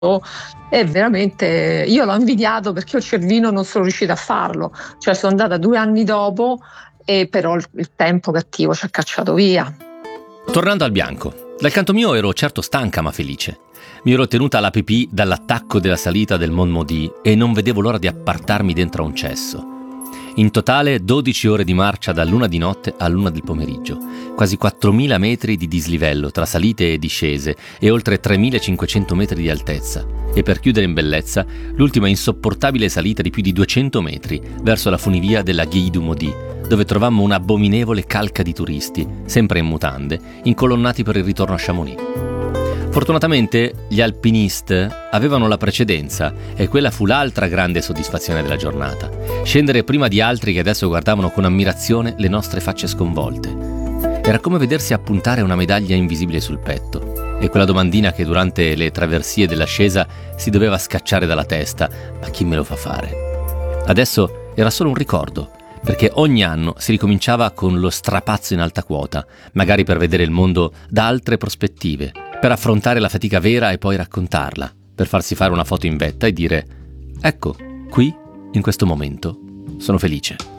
E veramente io l'ho invidiato perché io il Cervino non sono riuscita a farlo, cioè sono andata 2 anni dopo e però il tempo cattivo ci ha cacciato via. Tornando al bianco, dal canto mio ero certo stanca ma felice. Mi ero tenuta alla pipì dall'attacco della salita del Mont Maudit e non vedevo l'ora di appartarmi dentro a un cesso. In totale 12 ore di marcia dall'1 di notte all'1 del pomeriggio, quasi 4.000 metri di dislivello tra salite e discese e oltre 3.500 metri di altezza. E per chiudere in bellezza, l'ultima insopportabile salita di più di 200 metri verso la funivia della Guy du Midi, dove trovammo un'abominevole calca di turisti, sempre in mutande, incolonnati per il ritorno a Chamonix. Fortunatamente gli alpinisti avevano la precedenza e quella fu l'altra grande soddisfazione della giornata. Scendere prima di altri che adesso guardavano con ammirazione le nostre facce sconvolte. Era come vedersi appuntare una medaglia invisibile sul petto e quella domandina che durante le traversie dell'ascesa si doveva scacciare dalla testa: ma chi me lo fa fare? Adesso era solo un ricordo, perché ogni anno si ricominciava con lo strapazzo in alta quota, magari per vedere il mondo da altre prospettive, per affrontare la fatica vera e poi raccontarla, per farsi fare una foto in vetta e dire: ecco, qui, in questo momento, sono felice.